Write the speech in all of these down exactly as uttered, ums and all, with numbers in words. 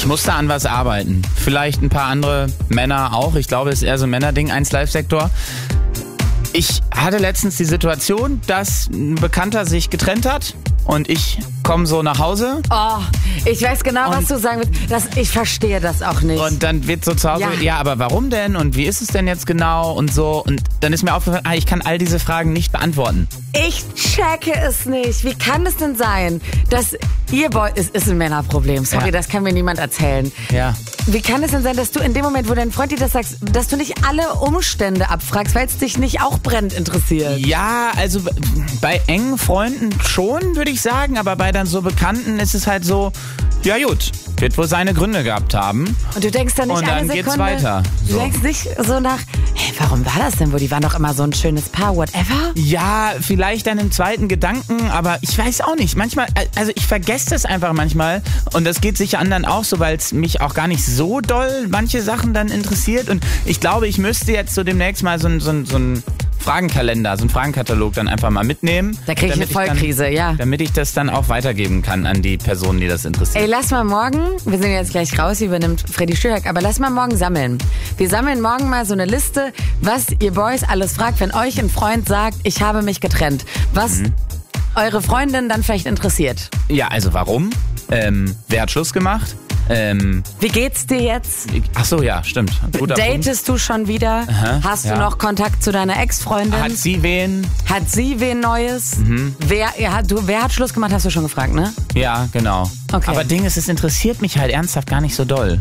Ich musste an was arbeiten. Vielleicht ein paar andere Männer auch. Ich glaube, es ist eher so ein Männerding, eins Live-Sektor. Ich hatte letztens die Situation, dass ein Bekannter sich getrennt hat und ich komme so nach Hause. Oh, ich weiß genau, Und- was du sagen willst. Das, ich verstehe das auch nicht. Und dann wird so zu Hause, ja. Ja. ja, aber warum denn und wie ist es denn jetzt genau und so. Und dann ist mir aufgefallen, ah, ich kann all diese Fragen nicht beantworten. Ich checke es nicht. Wie kann es denn sein, dass ihr Boy... Es ist ein Männerproblem. Sorry, Ja. das kann mir niemand erzählen. Ja. Wie kann es denn sein, dass du in dem Moment, wo dein Freund dir das sagt, dass du nicht alle Umstände abfragst, weil es dich nicht auch brennend interessiert? Ja, also bei engen Freunden schon, würde ich sagen, aber bei dann so Bekannten ist es halt so, ja gut, wird wohl seine Gründe gehabt haben. Und du denkst dann nicht Und dann eine geht's Sekunde... weiter. Du So. denkst nicht so nach, hey, warum war das denn? Wo die waren doch immer so ein schönes Paar, whatever. Ja, vielleicht dann im zweiten Gedanken, aber ich weiß auch nicht. Manchmal, also ich vergesse das einfach manchmal und das geht sicher anderen auch so, weil es mich auch gar nicht so doll manche Sachen dann interessiert und ich glaube, ich müsste jetzt so demnächst mal so ein, so ein, so ein Fragenkalender, so einen Fragenkatalog dann einfach mal mitnehmen. Da krieg ich eine damit dann- Vollkrise, ja. Damit ich das dann auch weitergeben kann an die Personen, die das interessiert. Ey, lass mal morgen, wir sind jetzt gleich raus, übernimmt Freddy Stürk, aber lass mal morgen sammeln. Wir sammeln morgen mal so eine Liste, was ihr Boys alles fragt, wenn euch ein Freund sagt, ich habe mich getrennt. Was Mhm. eure Freundin dann vielleicht interessiert. Ja, also warum? Ähm, wer hat Schluss gemacht? Ähm, Wie geht's dir jetzt? ach so, ja, stimmt. Guter Punkt. Datest du schon wieder? Aha, Hast du ja. noch Kontakt zu deiner Ex-Freundin? Hat sie wen? Hat sie wen Neues? Mhm. Wer, ja, hat- du, wer hat Schluss gemacht, hast du schon gefragt, ne? Ja, genau. Okay. Aber Ding ist, es interessiert mich halt ernsthaft gar nicht so doll.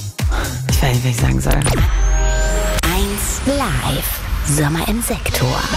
Ich weiß nicht, was ich sagen soll. eins Live. Sommer im Sektor.